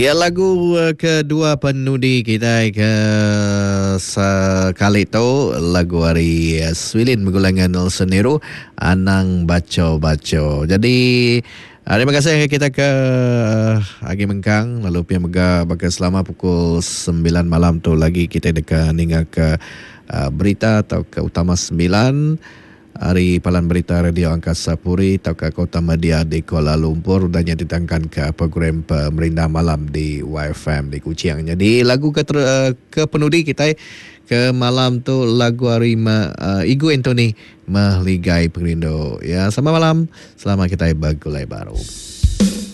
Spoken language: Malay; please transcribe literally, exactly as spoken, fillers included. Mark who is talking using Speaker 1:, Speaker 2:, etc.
Speaker 1: Ya, lagu uh, kedua penudi kita ke sekali tu lagu hari uh, Swilin Megulangan Nelson Nero Anang Baco Baco. Jadi uh, terima kasih kita ke uh, Agi Mengkang lalu pihak mega bakal selama pukul sembilan malam tu lagi kita dekat ninga ke uh, berita atau ke utama sembilan hari Palan Berita Radio Angkasa Puri atau ke Kota Media di Kuala Lumpur dan yang ditangkan ke program Pemerintah Malam di Y F M di Kuching. Jadi lagu ke, ke penudi kita ke malam tu lagu hari ma, uh, Igu Anthony Mehligai Pengrindo. Ya, selamat malam. Selamat kita bergulai baru.